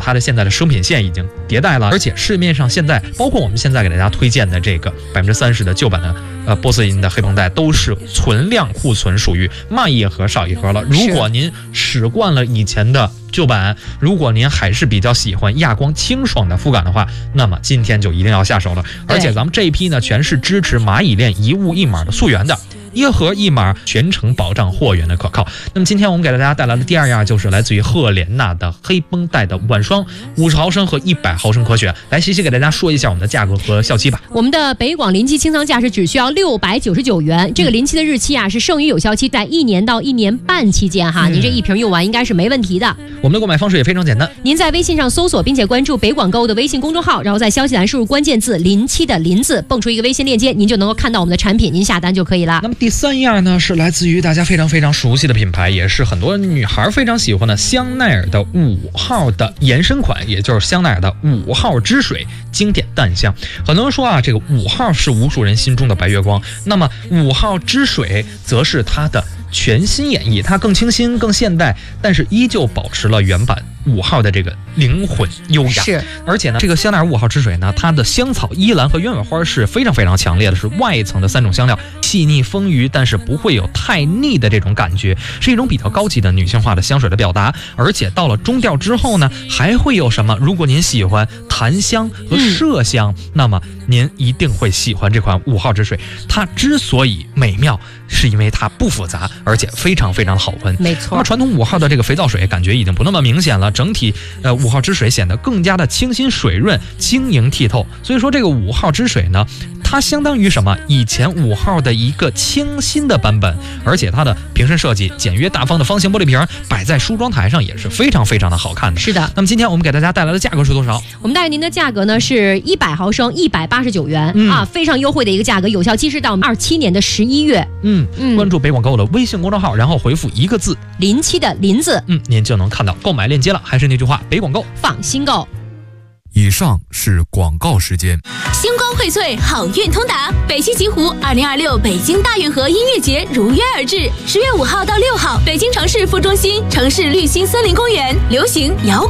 它的现在的生品线已经迭代了，而且市面上现在包括我们现在给大家推荐的这个30%的旧版的波司银的黑绷带，都是存量库存，属于慢一盒少一盒了。如果您使惯了以前的旧版，如果您还是比较喜欢亚光清爽的肤感的话，那么今天就一定要下手了。而且咱们这一批呢，全是支持蚂蚁链一物一码的溯源的。一盒一码，全程保障货源的可靠。那么今天我们给大家带来的第二样就是来自于赫莲娜的黑绷带的晚霜，50毫升和100毫升可选。来，西西给大家说一下我们的价格和效期吧。 我们的北广临期清仓价是只需要699元，这个临期的日期啊是剩余有效期在1年到1年半期间哈，您这一瓶用完应该是没问题的。 我们的购买方式也非常简单， 您在微信上搜索并且关注北广购的微信公众号，然后在消息栏输入关键字临期的临字，蹦出一个微信链接，您就能够看到我们的产品，您下单就可以了。 那么第三样呢，是来自于大家非常非常熟悉的品牌，也是很多女孩非常喜欢的香奈儿的5号的延伸款，也就是香奈儿的5号之水经典淡香。很多人说啊，这个5号是无数人心中的白月光，那么5号之水则是它的全新演绎，它更清新更现代，但是依旧保持了原版5号的这个灵魂优雅。 是， 而且呢，这个香奈儿5号之水呢，它的香草、依兰和鸢尾花是非常非常强烈的，是外层的3种香料，细腻丰腴，但是不会有太腻的这种感觉，是一种比较高级的女性化的香水的表达。而且到了中调之后呢，还会有什么？如果您喜欢檀香和麝香，那么您一定会喜欢这款5号之水。它之所以美妙，是因为它不复杂，而且非常非常好闻。 没错。 那么传统5号的这个肥皂水感觉已经不那么明显了，整体5号之水显得更加的清新水润、晶莹剔透。所以说这个5号之水呢，它相当于什么？以前5号的一个清新的版本，而且它的瓶身设计简约大方的方形玻璃瓶摆在梳妆台上也是非常非常的好看的。 是的。 那么今天我们给大家带来的价格是多少？ 我们带给您的价格呢是100毫升189元啊，非常优惠的一个价格，有效期是到27年的11月。 关注北广购的微信公众号，然后回复一个字临期的临字， 您就能看到购买链接了。还是那句话，北广购放心购。 以上是广告时间。 星光荟萃，好运通达。北汽极狐2026北京大运河音乐节如约而至，10月5号到6号，北京城市副中心、城市绿心森林公园，流行摇滚